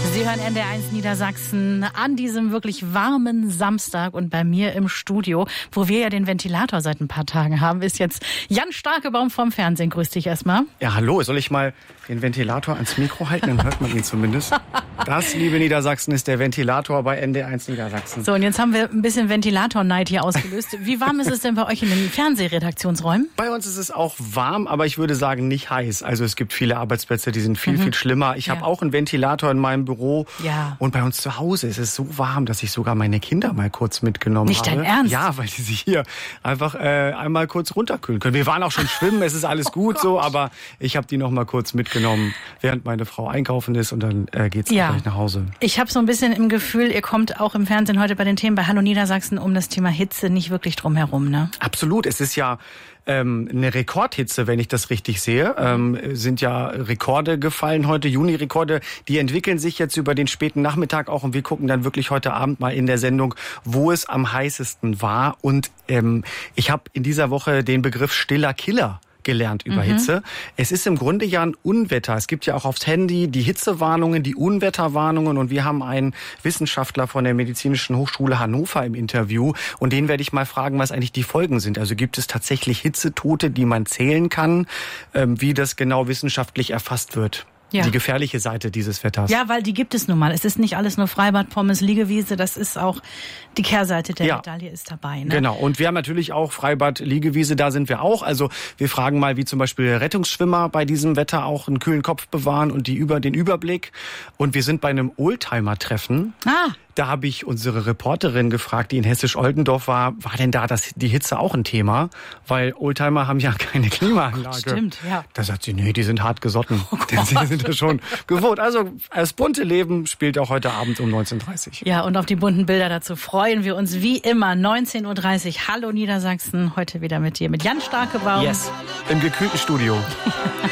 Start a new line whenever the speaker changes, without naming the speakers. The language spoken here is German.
Sie hören NDR1 Niedersachsen an diesem wirklich warmen Samstag und bei mir im Studio, wo wir ja den Ventilator seit ein paar Tagen haben, ist jetzt Jan Starkebaum vom Fernsehen. Grüß dich erstmal.
Ja, hallo. Soll ich mal den Ventilator ans Mikro halten? Dann hört man ihn zumindest. Das, liebe Niedersachsen, ist der Ventilator bei NDR1 Niedersachsen.
So, und jetzt haben wir ein bisschen Ventilator-Neid hier ausgelöst. Wie warm ist es denn bei euch in den Fernsehredaktionsräumen?
Bei uns ist es auch warm, aber ich würde sagen nicht heiß. Also es gibt viele Arbeitsplätze, die sind viel schlimmer. Ich habe auch einen Ventilator in meinem Büro.
Ja.
Und bei uns zu Hause ist es so warm, dass ich sogar meine Kinder mal kurz mitgenommen habe.
Nicht dein Ernst?
Ja, weil die sich hier einfach einmal kurz runterkühlen können. Wir waren auch schon schwimmen, es ist alles gut so, aber ich habe die noch mal kurz mitgenommen, während meine Frau einkaufen ist und dann geht's gleich nach Hause.
Ich habe so ein bisschen im Gefühl, ihr kommt auch im Fernsehen heute bei den Themen bei Hallo Niedersachsen um das Thema Hitze nicht wirklich drum herum, ne?
Absolut, es ist ja eine Rekordhitze, wenn ich das richtig sehe. Sind ja Rekorde gefallen heute, Juni-Rekorde. Die entwickeln sich jetzt über den späten Nachmittag auch und wir gucken dann wirklich heute Abend mal in der Sendung, wo es am heißesten war. Und ich habe in dieser Woche den Begriff stiller Killer gelernt über Hitze. Es ist im Grunde ja ein Unwetter. Es gibt ja auch aufs Handy die Hitzewarnungen, die Unwetterwarnungen und wir haben einen Wissenschaftler von der Medizinischen Hochschule Hannover im Interview und den werde ich mal fragen, was eigentlich die Folgen sind. Also gibt es tatsächlich Hitzetote, die man zählen kann, wie das genau wissenschaftlich erfasst wird? Ja. Die gefährliche Seite dieses Wetters.
Ja, weil die gibt es nun mal. Es ist nicht alles nur Freibad, Pommes, Liegewiese. Das ist auch die Kehrseite der Medaille ist dabei. Ne?
Genau. Und wir haben natürlich auch Freibad, Liegewiese. Da sind wir auch. Also wir fragen mal, wie zum Beispiel Rettungsschwimmer bei diesem Wetter auch einen kühlen Kopf bewahren und den Überblick. Und wir sind bei einem Oldtimer-Treffen. Da habe ich unsere Reporterin gefragt, die in Hessisch-Oldendorf war denn da die Hitze auch ein Thema? Weil Oldtimer haben ja keine Klimaanlage.
Stimmt, ja.
Da sagt sie, nee, die sind hart gesotten. Sie sind da schon gewohnt. Also das bunte Leben spielt auch heute Abend um 19:30 Uhr.
Ja, und auf die bunten Bilder dazu freuen wir uns wie immer. 19:30 Uhr. Hallo Niedersachsen. Heute wieder mit dir, mit Jan Starkebaum.
Yes, im gekühlten Studio.